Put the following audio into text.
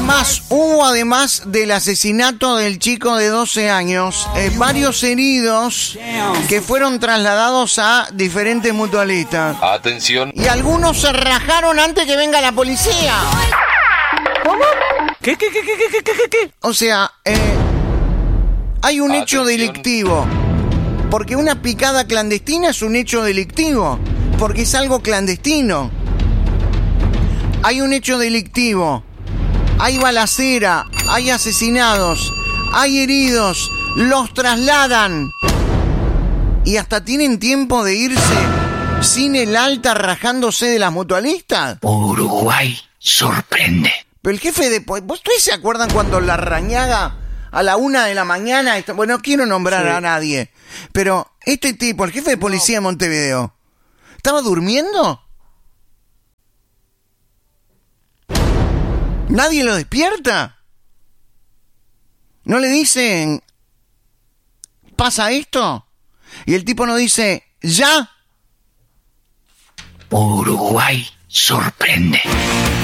además del asesinato del chico de 12 años, varios heridos que fueron trasladados a diferentes mutualistas. Atención. Y algunos se rajaron antes que venga la policía. ¿Cómo? ¿Qué? O sea, hay un hecho delictivo. Porque una picada clandestina es un hecho delictivo. Porque es algo clandestino. Hay un hecho delictivo. Hay balacera. Hay asesinados. Hay heridos. Los trasladan. Y hasta tienen tiempo de irse sin el alta rajándose de las mutualistas. Uruguay sorprende. Pero el jefe de... ¿Ustedes se acuerdan cuando Larrañaga a la 1 de la mañana... Bueno, no quiero nombrar a nadie. Pero este tipo, el jefe de policía de Montevideo, ¿estaba durmiendo? ¿Nadie lo despierta? ¿No le dicen... ¿pasa esto? Y el tipo no dice... ¿ya? Uruguay sorprende.